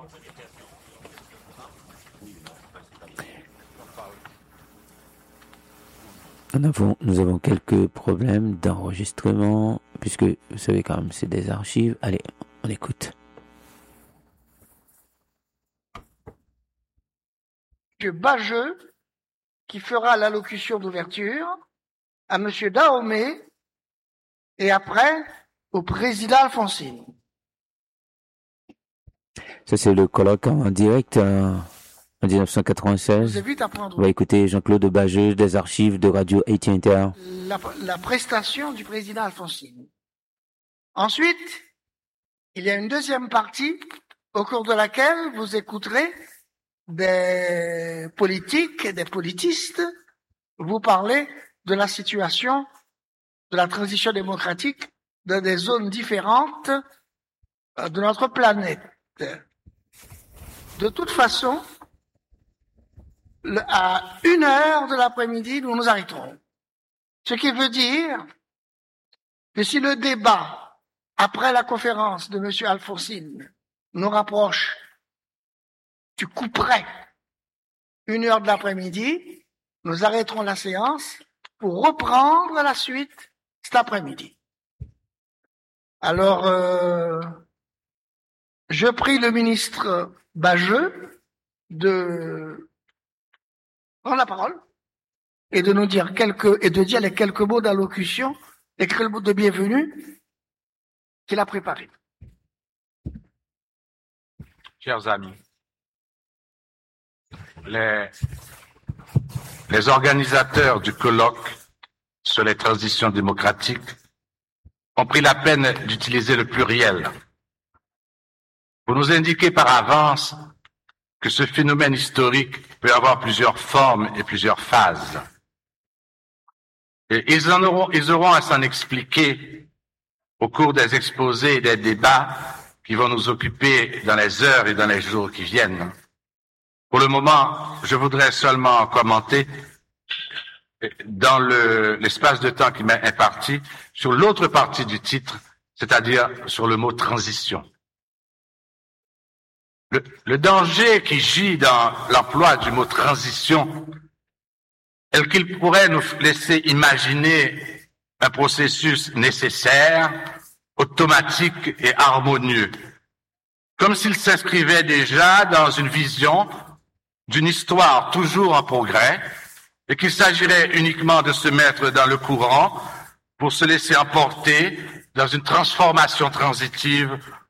Nous avons quelques problèmes d'enregistrement, puisque vous savez quand même, c'est des archives. Allez, on écoute. M. Bageux, qui fera l'allocution d'ouverture, à M. Dahomey, et après, au président Alfonsine. Ça, c'est le colloque en direct en 1996. On va écouter Jean-Claude Bageux des archives de Radio Haïti Inter. La prestation du président Alfonsine. Ensuite, il y a une deuxième partie au cours de laquelle vous écouterez des politiques et des politistes vous parler de la situation de la transition démocratique dans des zones différentes de notre planète. De toute façon, à 1h de l'après-midi, nous nous arrêterons. Ce qui veut dire que si le débat, après la conférence de M. Alfonsine, nous rapproche du coup près 1h de l'après-midi, nous arrêterons la séance pour reprendre la suite cet après-midi. Alors, je prie le ministre Bageux de prendre la parole et de nous dire les quelques mots d'allocution, les quelques mots de bienvenue qu'il a préparés. Chers amis, les organisateurs du colloque sur les transitions démocratiques ont pris la peine d'utiliser le pluriel pour nous indiquer par avance que ce phénomène historique peut avoir plusieurs formes et plusieurs phases. Et ils auront à s'en expliquer au cours des exposés et des débats qui vont nous occuper dans les heures et dans les jours qui viennent. Pour le moment, je voudrais seulement commenter dans l'espace de temps qui m'est imparti sur l'autre partie du titre, c'est-à-dire sur le mot transition. Le danger qui gît dans l'emploi du mot transition est qu'il pourrait nous laisser imaginer un processus nécessaire, automatique et harmonieux, comme s'il s'inscrivait déjà dans une vision d'une histoire toujours en progrès et qu'il s'agirait uniquement de se mettre dans le courant pour se laisser emporter dans une transformation transitive